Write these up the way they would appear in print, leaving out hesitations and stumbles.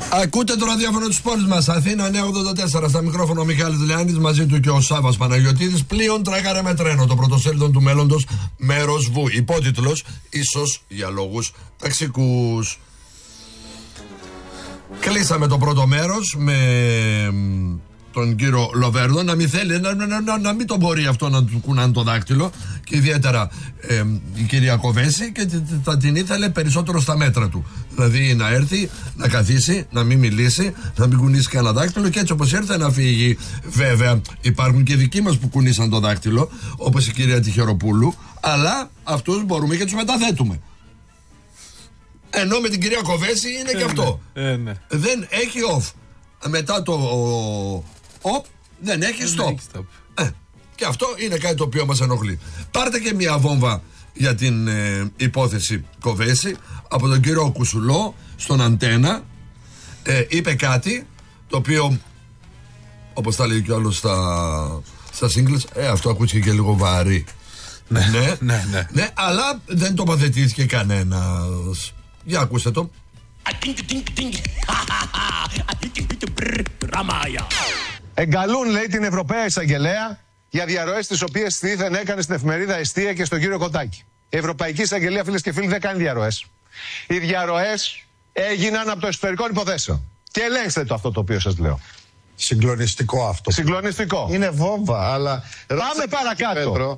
Ακούτε το ραδιόφωνο της πόλης μας, Αθήνα 984. Στα μικρόφωνα ο Μιχάλης Λεάνης, μαζί του και ο Σάββας Παναγιωτίδης. Πλοίον τράγαρε με τρένο, το πρωτοσέλιδο του μέλλοντος, μέρος Β. Υπότιτλος, ίσως για λόγους ταξικούς. Κλείσαμε το πρώτο μέρος με τον κύριο Λοβέρδο να μην θέλει, να μην τον μπορεί αυτό να του κουνάνε το δάκτυλο, και ιδιαίτερα η κυρία Κοβέση, και θα την ήθελε περισσότερο στα μέτρα του. Δηλαδή να έρθει, να καθίσει, να μην μιλήσει, να μην κουνήσει κανένα δάκτυλο, και έτσι όπως ήρθε να φύγει. Βέβαια υπάρχουν και δικοί μας που κουνήσαν το δάκτυλο, όπως η κυρία Τυχεροπούλου, αλλά αυτούς μπορούμε και τους μεταθέτουμε. Ενώ με την κυρία Κοβέση είναι και αυτό. Ναι. Δεν έχει off. Μετά το off δεν έχει stop. Και αυτό είναι κάτι το οποίο μας ενοχλεί. Πάρτε και μια βόμβα για την υπόθεση Κοβέση από τον κύριο Κουσουλό στον Αντένα. Είπε κάτι το οποίο, όπως τα λέει και όλος στα singles, αυτό ακούστηκε και λίγο βαρύ. Ναι, αλλά δεν τοποθετήθηκε κανένας. Για ακούστε το. Εγκαλούν, λέει, την Ευρωπαία Εισαγγελέα για διαρροές τις οποίες δήθεν έκανε στην εφημερίδα Εστία και στον κύριο Κοτάκη. Η Ευρωπαϊκή Εισαγγελία, φίλες και φίλοι, δεν κάνει διαρροές. Οι διαρροές έγιναν από το εσωτερικό υποθέσεων. Και ελέγξτε το αυτό το οποίο σας λέω. Συγκλονιστικό αυτό. Συγκλονιστικό. Είναι βόμβα, αλλά. Πάμε παρακάτω. Πέτρο.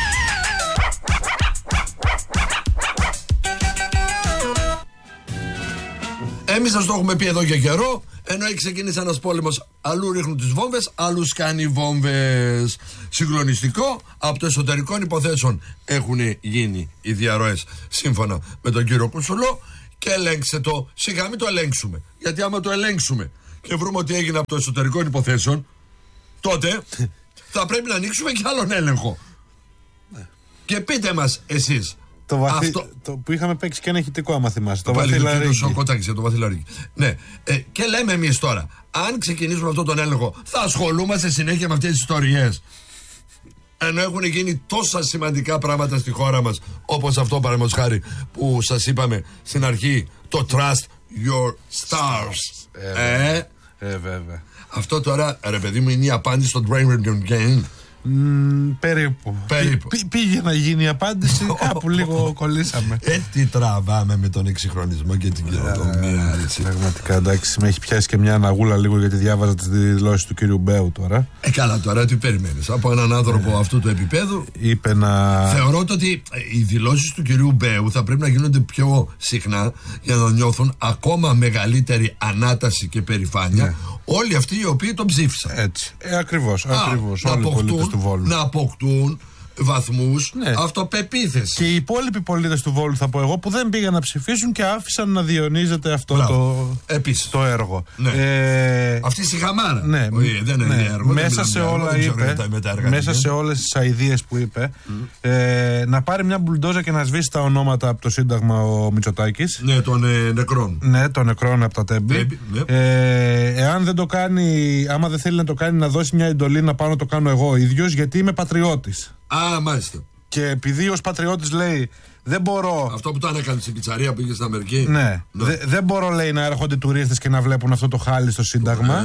Εμείς σας το έχουμε πει εδώ και καιρό. Ενώ έχει ξεκινήσει ένας πόλεμος, αλλού ρίχνουν τις βόμβες, αλλού σκάνει βόμβες. Συγκλονιστικό. Από το εσωτερικό υποθέσεων έχουν γίνει οι διαρροές, σύμφωνα με τον κύριο Κουσουλό. Και ελέγξτε το. Σιγά μην το ελέγξουμε. Γιατί άμα το ελέγξουμε και βρούμε ότι έγινε από το εσωτερικό υποθέσεων, τότε θα πρέπει να ανοίξουμε και άλλον έλεγχο. Και πείτε μας εσείς. Το που είχαμε παίξει και ένα ηχητικό, άμα θυμάσαι. Το βαθυλαρίκι. Ναι. Και λέμε εμείς τώρα, αν ξεκινήσουμε αυτόν τον έλεγχο, θα ασχολούμαστε συνέχεια με αυτές τις ιστορίες. Ενώ έχουν γίνει τόσα σημαντικά πράγματα στη χώρα μας, όπως αυτό, παραδείγματος χάρη, που σας είπαμε στην αρχή, το Trust Your Stars. Βέβαια. Αυτό τώρα, ρε παιδί μου, είναι η απάντηση στο Draymond Green. Περίπου. Πήγε να γίνει η απάντηση, κάπου λίγο κολλήσαμε. Τι τραβάμε με τον εξυγχρονισμό και την καινοτομία. Πραγματικά, εντάξει, με έχει πιάσει και μια αναγούλα λίγο, γιατί διάβαζα τις δηλώσεις του κύριου Μπέου τώρα. Καλά, τώρα τι περιμένεις από έναν άνθρωπο αυτού του επίπεδου? Είπε να. Θεωρώ ότι οι δηλώσεις του κυρίου Μπέου θα πρέπει να γίνονται πιο συχνά για να νιώθουν ακόμα μεγαλύτερη ανάταση και περηφάνεια όλοι αυτοί οι οποίοι τον ψήφισαν. Έτσι. Ακριβώς. Όλοι οι πολίτες του Βόλου. Να αποκτούν βαθμούς αυτοπεποίθηση. Και οι υπόλοιποι πολίτες του Βόλου, θα πω εγώ, που δεν πήγαν να ψηφίσουν και άφησαν να διονύζεται αυτό το έργο. Ναι. Αυτή η χαμάρα. Ναι. Δεν είναι έργο. Μέσα σε όλα είπε, μέσα σε όλες τις αηδίες που είπε, να πάρει μια μπουλντόζα και να σβήσει τα ονόματα από το Σύνταγμα ο Μητσοτάκης. Ναι, των νεκρών. Ναι, των νεκρών από τα Τέμπη. Εάν δεν το κάνει, άμα δεν θέλει να το κάνει, να δώσει μια εντολή να πάω να το κάνω εγώ ίδιος, γιατί είμαι πατριώτης. Μάλιστα. Και επειδή ως πατριώτης λέει, δεν μπορώ. Αυτό που το έκανε στην πιτσαρία που είχε στην Αμερική. Ναι. Δεν μπορώ, λέει, να έρχονται τουρίστες και να βλέπουν αυτό το χάλι στο Σύνταγμα.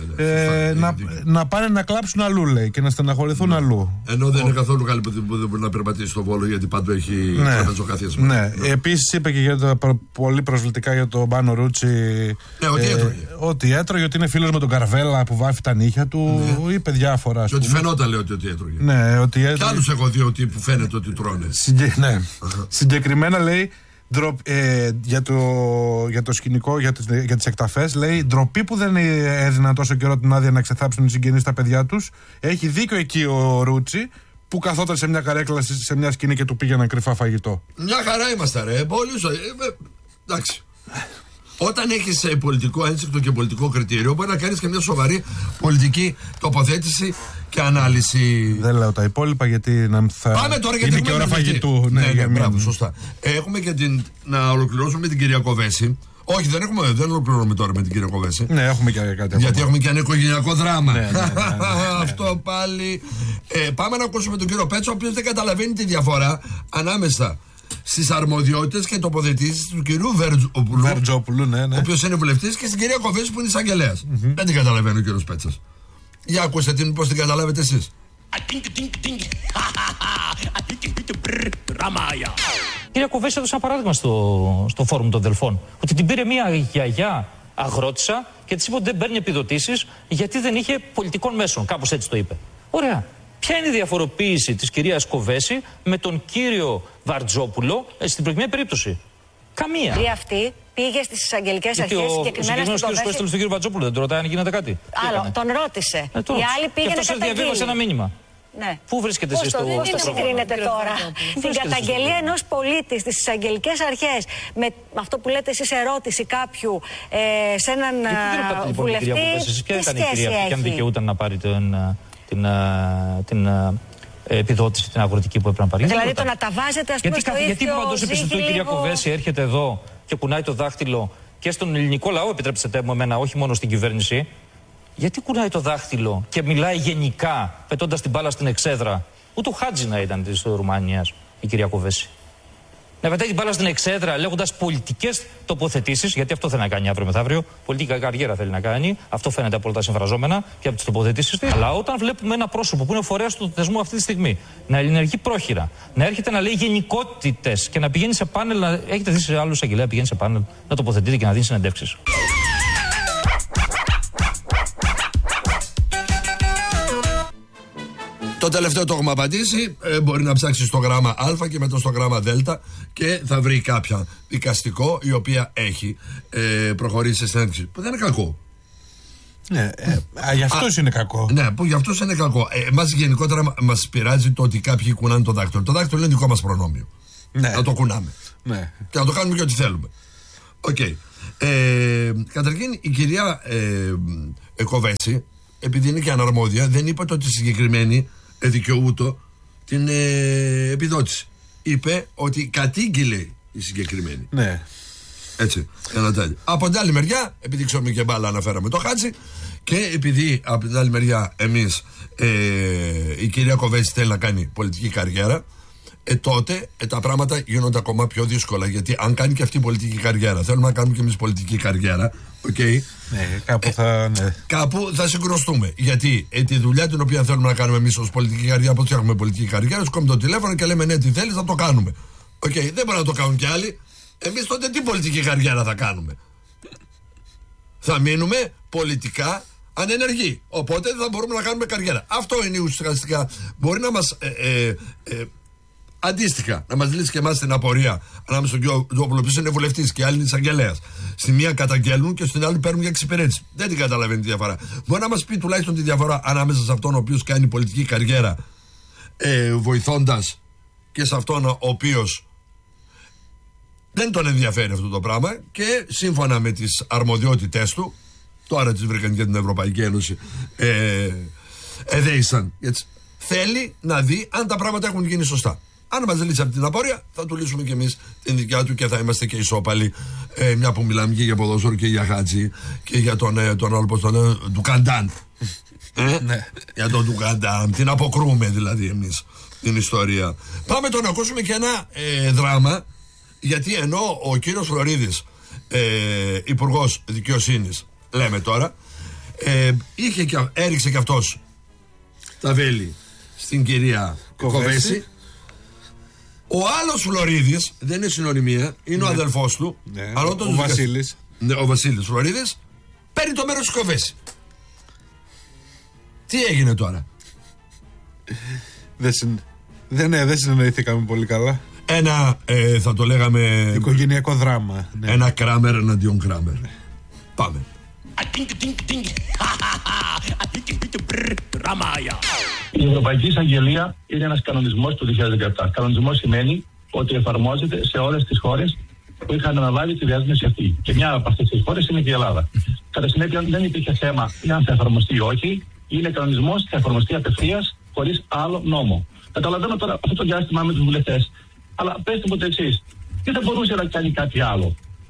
Να πάνε να κλάψουν αλλού, λέει, και να στεναχωρηθούν αλλού. Ενώ δεν είναι καθόλου καλή που δεν μπορεί να περπατήσει στο Βόλο, γιατί παντού έχει τραπεζοκαθίσμα. Ναι. Επίσης είπε και πολύ προσβλητικά για τον Πάνο Ρούτσι. Ότι έτρωγε. Ότι έτρωγε, ότι είναι φίλος με τον Καρβέλα που βάφει τα νύχια του. Είπε διάφορα. Και ότι φαινόταν, λέει, ότι έτρωγε. Ναι, ότι έτρωγε. Κι άλλους έχω δει ότι που φαίνεται ότι τρώνε. Ναι. Συγκεκριμένα λέει για το σκηνικό, για τις εκταφές, λέει, ντροπή που δεν έδιναν τόσο καιρό την άδεια να ξεθάψουν οι συγγενείς τα παιδιά τους. Έχει δίκιο εκεί ο Ρούτσι, που καθόταν σε μια καρέκλα σε μια σκηνή και του πήγαιναν κρυφά φαγητό. Μια χαρά είμαστε, ρε. Πολύ ζωή. Εντάξει. Όταν έχεις πολιτικό ένστικτο και πολιτικό κριτήριο, μπορεί να κάνεις και μια σοβαρή πολιτική τοποθέτηση και ανάλυση. Δεν λέω τα υπόλοιπα, γιατί πάμε τώρα, γιατί είναι και ώρα φαγητού. Ναι, μπράβο, σωστά. Έχουμε και να ολοκληρώσουμε με την κυρία Κοβέση. Όχι, δεν ολοκληρώνουμε τώρα με την κυρία Κοβέση. Ναι, έχουμε και κάτι. Γιατί έχουμε και ένα οικογενειακό δράμα. Αυτό πάλι. Πάμε να ακούσουμε τον κύριο Πέτσο, ο οποίος δεν καταλαβαίνει τη διαφορά ανάμεσα στις αρμοδιότητες και τοποθετήσεις του κυρίου Βερτζόπουλου, ναι. ο οποίος είναι βουλευτής, και στην κυρία Κοβέση που είναι εισαγγελέας. Δεν την καταλαβαίνει ο κύριος Πέτσας. Για ακούστε την, πώς την καταλάβετε εσείς. Η κυρία Κοβέση έδωσε ένα παράδειγμα στο φόρουμ των Δελφών. Ότι την πήρε μια γιαγιά αγρότησα και της είπε ότι δεν παίρνει επιδοτήσεις γιατί δεν είχε πολιτικών μέσων. Κάπως έτσι το είπε. Ωραία. Ποια είναι η διαφοροποίηση της κυρίας Κοβέση με τον κύριο Βαρτζόπουλο στην προηγούμενη περίπτωση? Καμία. Η αυτή πήγε στις εισαγγελικές αρχές συγκεκριμένα στην Κοβέση. Στον κύριο Βαρτζόπουλο δεν τον ρωτάει αν γίνεται κάτι? Άλλο, τον ρώτησε. Η άλλη πήγε να καταγγείλει. Και διαβίβασε ένα μήνυμα. Ναι. Πού βρίσκεται εσείς στο πρόβλημα? Πώς συγκρίνεται τώρα την καταγγελία ενός πολίτη στις εισαγγελικές αρχές με αυτό που λέτε εσείς ερώτηση κάποιου σε έναν βουλευτή? Ποια ήταν η κυρία αυτή και αν δικαιούταν να πάρει την επιδότηση την αγροτική που έπρεπε να πάρει? Δηλαδή το να τα βάζετε ας πούμε στο ίδιο γιατί παντός επιστητού η κυρία Κοβέση έρχεται εδώ και κουνάει το δάχτυλο και στον ελληνικό λαό, επιτρέψτε μου εμένα, όχι μόνο στην κυβέρνηση? Γιατί κουνάει το δάχτυλο και μιλάει γενικά, πετώντας την μπάλα στην εξέδρα? Ούτε ο Χάτζη να ήταν της Ρουμανίας η κυρία Κοβέση. Να πετάει την μπάλα στην εξέδρα λέγοντας πολιτικές τοποθετήσεις, γιατί αυτό θέλει να κάνει αύριο μεθαύριο. Πολιτική καριέρα θέλει να κάνει. Αυτό φαίνεται από όλα τα συμφραζόμενα και από τις τοποθετήσεις της. Αλλά όταν βλέπουμε ένα πρόσωπο που είναι φορέας του θεσμού αυτή τη στιγμή να ενεργεί πρόχειρα, να έρχεται να λέει γενικότητες και να πηγαίνει σε πάνελ. Έχετε δει σε άλλου εισαγγελέα πηγαίνει σε πάνελ να τοποθετείται και να δίνει συνεντεύξεις? Το τελευταίο το έχουμε απαντήσει. Μπορεί να ψάξει στο γράμμα Α και μετά στο γράμμα Δ και θα βρει κάποια δικαστικό η οποία έχει προχωρήσει σε συνέντευξη. Που δεν είναι κακό. Ναι, για αυτούς είναι κακό. Ναι, που για αυτούς είναι κακό. Εμάς γενικότερα μας πειράζει το ότι κάποιοι κουνάνε το δάκτυλο. Το δάκτυλο είναι δικό μας προνόμιο. Ναι. Να το κουνάμε. Ναι. Και να το κάνουμε και ό,τι θέλουμε. Οκ. Καταρχήν η κυρία Κοβέση, επειδή είναι και αναρμόδια, δεν είπε ότι συγκεκριμένη δικαιούτο την επιδότηση. Είπε ότι κατήγγειλε η συγκεκριμένη. Ναι. Έτσι, ένα τέλειο. Από την άλλη μεριά, επειδή ξέρουμε και μπάλα αναφέραμε το Χάτζη, και επειδή από την άλλη μεριά εμείς η κυρία Κοβέση θέλει να κάνει πολιτική καριέρα, τότε τα πράγματα γίνονται ακόμα πιο δύσκολα. Γιατί αν κάνει και αυτή η πολιτική καριέρα, θέλουμε να κάνουμε και εμείς πολιτική καριέρα, okay, κάπου θα συγκρουστούμε. Γιατί τη δουλειά την οποία θέλουμε να κάνουμε εμείς ως πολιτική καριέρα, πώς έχουμε πολιτική καριέρα, σηκώνουμε το τηλέφωνο και λέμε ναι, τι θέλεις, θα το κάνουμε. Okay, δεν μπορεί να το κάνουν κι άλλοι. Εμείς τότε τι πολιτική καριέρα θα κάνουμε? Θα μείνουμε πολιτικά ανενεργοί. Οπότε δεν θα μπορούμε να κάνουμε καριέρα. Αυτό είναι ουσιαστικά. Μπορεί να μας αντίστοιχα να μας λύσει και εμάς την απορία ανάμεσα στον κύριο Ζόπουλο, που είναι βουλευτής και άλλη εισαγγελέας. Στη μία καταγγέλνουν και στην άλλη παίρνουν για εξυπηρέτηση. Δεν την καταλαβαίνει τη διαφορά. Μπορεί να μας πει τουλάχιστον τη διαφορά ανάμεσα σε αυτόν ο οποίος κάνει πολιτική καριέρα βοηθώντας και σε αυτόν ο οποίος δεν τον ενδιαφέρει αυτό το πράγμα και σύμφωνα με τις αρμοδιότητές του, τώρα τις βρήκαν και την Ευρωπαϊκή Ένωση, εδέησαν. Έτσι. Θέλει να δει αν τα πράγματα έχουν γίνει σωστά. Αν μας λύσει από την απορία, θα του λύσουμε και εμείς την δικιά του και θα είμαστε και ισόπαλοι. Μια που μιλάμε και για ποδόσφαιρο και για Χάτζη και για τον άλλο, πώς το λένε, του Καντάν. Ναι. Για τον του Καντάν. Την αποκρούμε δηλαδή εμείς την ιστορία. Πάμε τώρα να ακούσουμε και ένα δράμα. Γιατί ενώ ο κύριος Φλωρίδης, υπουργός δικαιοσύνης, λέμε τώρα, έριξε και αυτός τα βέλη στην κυρία Κοβέση, ο άλλος Φλωρίδης, δεν είναι συνωνυμία, είναι ο αδελφός του, ο Βασίλης. Ο Βασίλης Φλωρίδης, παίρνει το μέρος της Κοβέση. Τι έγινε τώρα? Δεν συνεννοηθήκαμε πολύ καλά. Ένα, θα το λέγαμε, οικογενειακό δράμα. Ναι. Ένα Κράμερ εναντίον Κράμερ. Πάμε. Η Ευρωπαϊκή Εισαγγελία είναι ένας κανονισμός του 2017. Κανονισμός σημαίνει ότι εφαρμόζεται σε όλες τις χώρες που είχαν αναβάλει τη δέσμευση αυτή. Και μια από αυτές τις χώρες είναι και η Ελλάδα. Κατά συνέπεια, δεν υπήρχε θέμα αν θα εφαρμοστεί ή όχι. Είναι κανονισμός, θα εφαρμοστεί απευθείας, χωρίς άλλο νόμο. Καταλαβαίνω τώρα αυτό το διάστημα με τους βουλευτές. Αλλά πέστε μου το εξής. Τι θα μπορούσε να κάνει κάτι άλλο?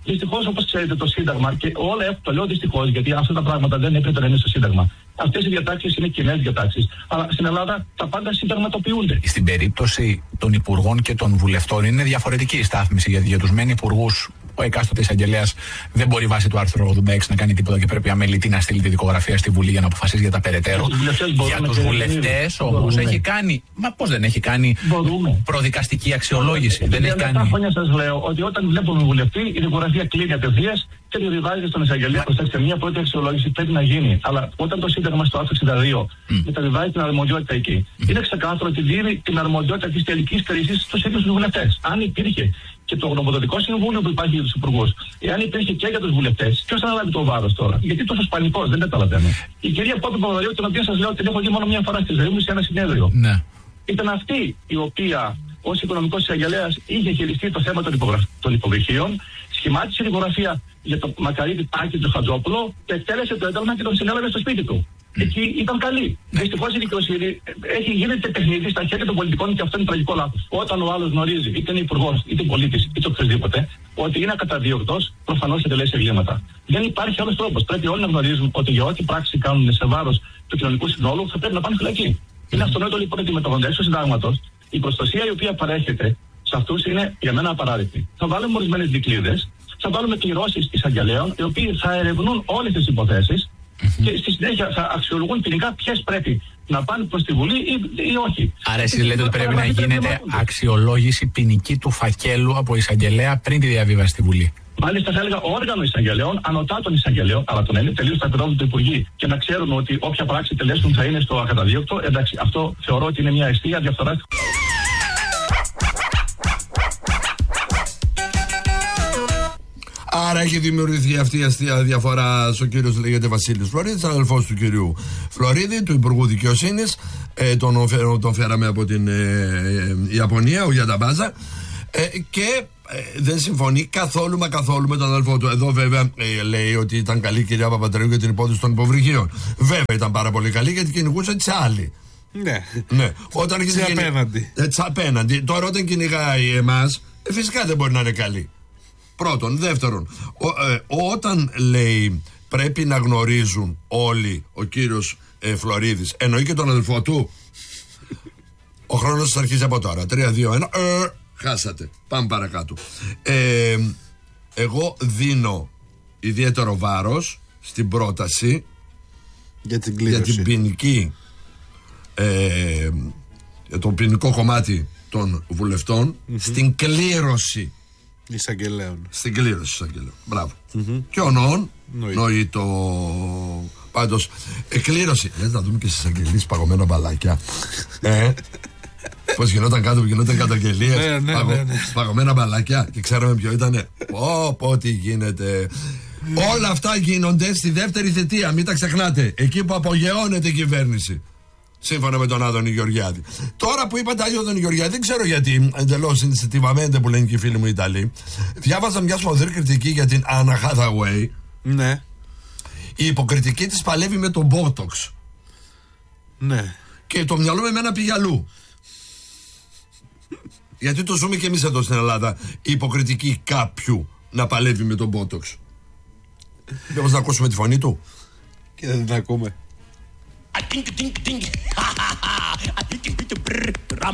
Δυστυχώς, όπως ξέρετε, το Σύνταγμα, και όλα το λέω δυστυχώς, γιατί αυτά τα πράγματα δεν έπρεπε να είναι στο Σύνταγμα. Αυτές οι διατάξεις είναι κοινές διατάξεις. Αλλά στην Ελλάδα τα πάντα συνταγματοποιούνται. Στην περίπτωση των υπουργών και των βουλευτών είναι διαφορετική η στάθμιση, γιατί για τους μεν υπουργούς ο εκάστοτε εισαγγελέας δεν μπορεί βάσει του άρθρου 86 να κάνει τίποτα και πρέπει αμελητή να στείλει τη δικογραφία στη Βουλή για να αποφασίσει για τα περαιτέρω. Για τους βουλευτές όμως έχει κάνει. Μα πώς δεν έχει κάνει προδικαστική αξιολόγηση? Δεν έχει κάνει. 7 χρόνια σας λέω ότι όταν βλέπουμε βουλευτή, η δικογραφία κλείνει απευθείας και διαβιβάζεται στον εισαγγελέα. Προσέξτε, μια πρώτη αξιολόγηση πρέπει να γίνει. Αλλά όταν το Σύνταγμα στο άρθρο 62 μεταβιβάζει την αρμοδιότητα εκεί, είναι ξεκάθαρο ότι δίνει την αρμοδιότητα της τελικής κρίσης στους ίδιους τους βουλευτές. Αν υπήρχε και το γνωμοδοτικό συμβούλιο που υπάρχει για τους υπουργούς, εάν υπήρχε και για τους βουλευτές, ποιος θα αναλάβει το βάρος τώρα? Γιατί τόσο σπανικός, δεν καταλαβαίνω. Η κυρία Πόπη Παπαδαρίου, την οποία σας λέω ότι την έχω δει μόνο μια φορά στη ζωή μου σε ένα συνέδριο, ναι, ήταν αυτή η οποία ως οικονομικός εισαγγελέας είχε χειριστεί το θέμα των υποβρυχίων, σχημάτισε δικογραφία για το Μακαρίτη Τάκη του Χατζόπουλο, εκτέλεσε το ένταλμα και τον συνέλαβε στο σπίτι του. Εκεί ήταν καλή. Δυστυχώς η δικαιοσύνη γίνεται παιχνίδι στα χέρια των πολιτικών και αυτό είναι τραγικό λάθος. Όταν ο άλλος γνωρίζει, είτε είναι υπουργός, είτε πολίτης, είτε οποιοδήποτε, ότι είναι ακαταδίωκτος, προφανώς εκτελέσει εγκλήματα. Δεν υπάρχει άλλος τρόπος. Πρέπει όλοι να γνωρίζουν ότι για ό,τι πράξη κάνουν σε βάρος του κοινωνικού συνόλου θα πρέπει να πάνε φυλακή. Είναι αυτονόητο λοιπόν ότι με το 86 του συντάγματος η προστασία η οποία παρέχεται σε αυτούς είναι για μένα απαράδεκτη. Θα βάλουμε ορισμένες δικλείδες, θα βάλουμε κληρώσεις εισαγγελέων, οι οποίοι θα ερευνούν όλες τις υποθέσεις και στη συνέχεια θα αξιολογούν ποινικά ποιες πρέπει να πάνε προς τη Βουλή ή όχι. Άρα εσείς λέτε ότι πρέπει να γίνεται αξιολόγηση ποινική του φακέλου από εισαγγελέα πριν τη διαβίβαση στη Βουλή. Μάλιστα θα έλεγα όργανο εισαγγελέων, ανωτά των εισαγγελέων, αλλά το να είναι τελείως στα επίπεδα του Υπουργείου και να ξέρουν ότι όποια πράξη τελέσουν θα είναι στο ακαταδίωκτο, εντάξει, αυτό θεωρώ ότι είναι μια αιστεία διαφθορά. Άρα έχει δημιουργηθεί αυτή η αστεία διαφορά. Ο κύριος λέγεται Βασίλης Φλωρίδης, αδελφός του κυρίου Φλωρίδη, του Υπουργού Δικαιοσύνης. Τον φέραμε από την Ιαπωνία, ο Γιανταμπάζα. Και δεν συμφωνεί καθόλου με τον αδελφό του. Εδώ βέβαια λέει ότι ήταν καλή η κυρία Παπαντρέου για την υπόθεση των υποβρυχίων. Βέβαια ήταν πάρα πολύ καλή γιατί κυνηγούσε τις άλλοι. Ναι. Όταν απέναντι. Τώρα όταν κυνηγάει εμάς, φυσικά δεν μπορεί να είναι καλή. Πρώτον. Δεύτερον, όταν λέει πρέπει να γνωρίζουν όλοι ο κύριος Φλωρίδης, εννοεί και τον αδελφό του. Ο χρόνος σας αρχίζει από τώρα. 3, 2, 1. Χάσατε. Πάμε παρακάτω. Εγώ δίνω ιδιαίτερο βάρος στην πρόταση για την ποινική, το ποινικό κομμάτι των βουλευτών, στην κλήρωση εισαγγελέων. Στην κλήρωση εισαγγελέων. Μπράβο. Και ο νοεί το. Πάντως, κλήρωση. Λες να δούμε και στις εισαγγελίες παγωμένα μπαλάκια. Πώς γινόταν κάτω που γινόταν καταγγελίες. Παγωμένα μπαλάκια. Και ξέραμε ποιο ήτανε. Πω τι γίνεται. Όλα αυτά γίνονται στη δεύτερη θητεία. Μην τα ξεχνάτε. Εκεί που απογειώνεται η κυβέρνηση. Σύμφωνα με τον Άδωνη Γεωργιάδη. Τώρα που είπατε Άδωνη Γεωργιάδη, δεν ξέρω γιατί, εντελώς instinctivamente που λένε και οι φίλοι μου Ιταλοί, διάβαζα μια σφοδρή κριτική για την Anna Hathaway. Ναι. Η υποκριτική της παλεύει με τον Botox. Ναι. Και το μυαλό με εμένα πήγε αλλού. Γιατί το ζούμε και εμείς εδώ στην Ελλάδα, η υποκριτική κάποιου να παλεύει με τον Botox. Μήπως να ακούσουμε τη φωνή του. Και δεν την ακούμε.